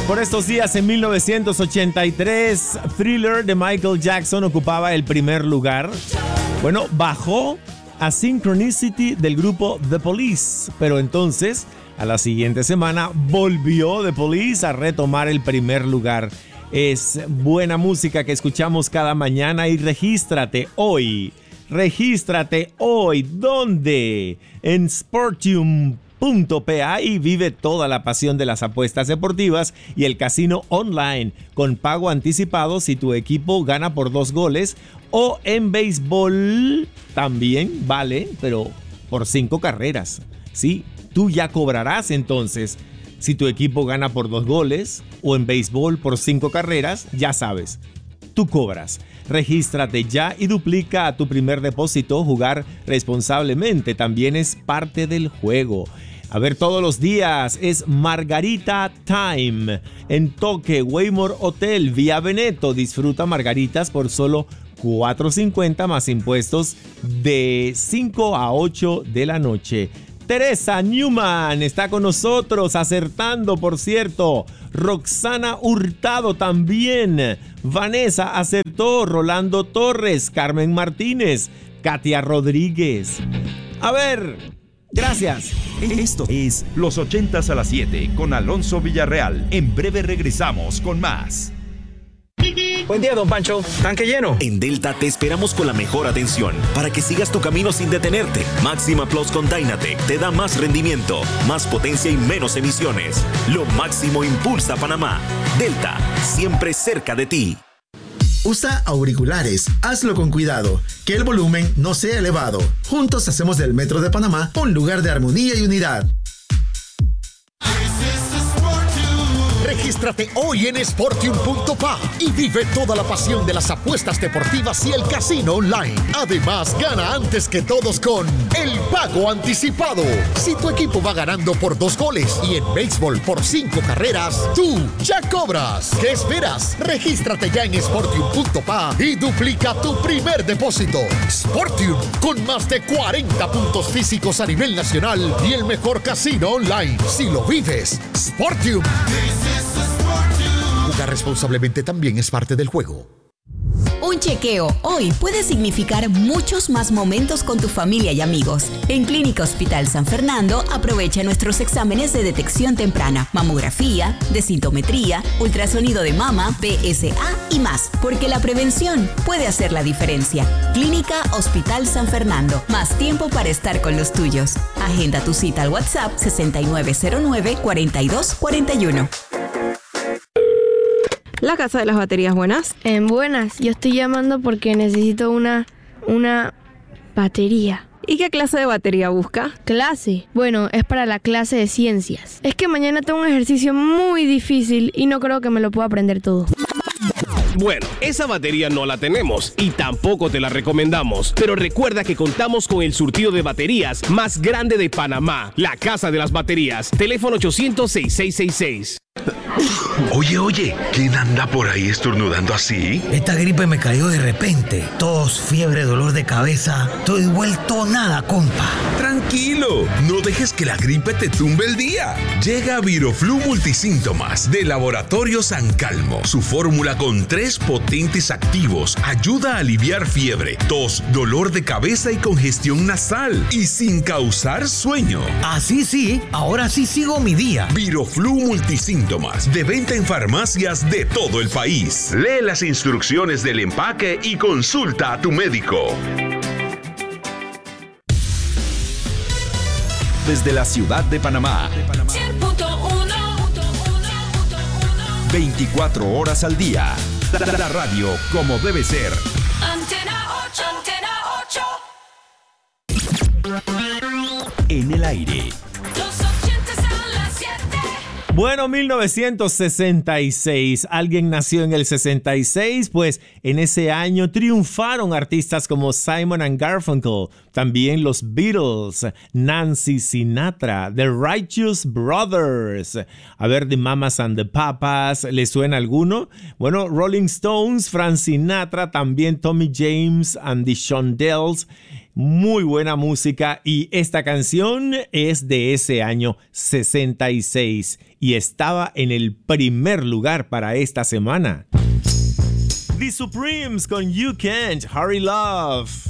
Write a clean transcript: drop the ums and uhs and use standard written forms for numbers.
Por estos días, en 1983, Thriller de Michael Jackson ocupaba el primer lugar. Bueno, bajó a Synchronicity del grupo The Police, pero entonces, a la siguiente semana, volvió The Police a retomar el primer lugar. Es buena música que escuchamos cada mañana y regístrate hoy. Regístrate hoy. ¿Dónde? En Sportium.pa y vive toda la pasión de las apuestas deportivas y el casino online con pago anticipado si tu equipo gana por 2 goles, o en béisbol también vale, pero por 5 carreras. Sí, tú ya cobrarás entonces si tu equipo gana por 2 goles, o en béisbol por 5 carreras, ya sabes, tú cobras. Regístrate ya y duplica a tu primer depósito. Jugar responsablemente también es parte del juego. A ver, todos los días es Margarita Time en Toque Waymore Hotel vía Veneto. Disfruta margaritas por solo $4.50 más impuestos de 5 a 8 de la noche. Teresa Newman está con nosotros, acertando, por cierto. Roxana Hurtado también. Vanessa acertó. Rolando Torres, Carmen Martínez, Katia Rodríguez. A ver, gracias. Esto es Los 80s a las 7 con Alonso Villarreal. En breve regresamos con más. Buen día, don Pancho. ¿Tanque lleno? En Delta te esperamos con la mejor atención para que sigas tu camino sin detenerte. Máxima Plus con Dynatec te da más rendimiento, más potencia y menos emisiones. Lo máximo impulsa Panamá. Delta, siempre cerca de ti. Usa auriculares, hazlo con cuidado, que el volumen no sea elevado. Juntos hacemos del Metro de Panamá un lugar de armonía y unidad. Regístrate hoy en Sportium.pa y vive toda la pasión de las apuestas deportivas y el casino online. Además, gana antes que todos con el pago anticipado. Si tu equipo va ganando por 2 goles y en béisbol por 5 carreras, tú ya cobras. ¿Qué esperas? Regístrate ya en Sportium.pa y duplica tu primer depósito. Sportium, con más de 40 puntos físicos a nivel nacional y el mejor casino online. Si lo vives, Sportium. Jugar responsablemente también es parte del juego. Un chequeo hoy puede significar muchos más momentos con tu familia y amigos. En Clínica Hospital San Fernando, aprovecha nuestros exámenes de detección temprana, mamografía, densitometría, ultrasonido de mama, PSA y más, porque la prevención puede hacer la diferencia. Clínica Hospital San Fernando, más tiempo para estar con los tuyos. Agenda tu cita al WhatsApp 6909-4241. La Casa de las Baterías, buenas. Buenas, yo estoy llamando porque necesito una batería. ¿Y qué clase de batería busca? ¿Clase? Bueno, es para la clase de ciencias. Es que mañana tengo un ejercicio muy difícil y no creo que me lo pueda aprender todo. Bueno, esa batería no la tenemos y tampoco te la recomendamos. Pero recuerda que contamos con el surtido de baterías más grande de Panamá. La Casa de las Baterías. Teléfono 800-6666. Oye, ¿quién anda por ahí estornudando así? Esta gripe me cayó de repente. Tos, fiebre, dolor de cabeza. Estoy vuelto nada, compa. Tranquilo, no dejes que la gripe te tumbe el día. Llega Viroflu Multisíntomas de Laboratorio San Calmo. Su fórmula con 3 potentes activos ayuda a aliviar fiebre, tos, dolor de cabeza y congestión nasal. Y sin causar sueño. Así sí, ahora sí sigo mi día. Viroflu Multisíntomas. De venta en farmacias de todo el país. Lee las instrucciones del empaque y consulta a tu médico. Desde la ciudad de Panamá. 24 horas al día. La radio como debe ser. Antena 8. En el aire. Bueno, 1966. ¿Alguien nació en el 66? Pues en ese año triunfaron artistas como Simon & Garfunkel, también los Beatles, Nancy Sinatra, The Righteous Brothers. A ver, The Mamas and the Papas, ¿le suena alguno? Bueno, Rolling Stones, Frank Sinatra, también Tommy James and the Shondells. Muy buena música y esta canción es de ese año 66. y estaba en el primer lugar para esta semana. The Supremes con You Can't Hurry Love.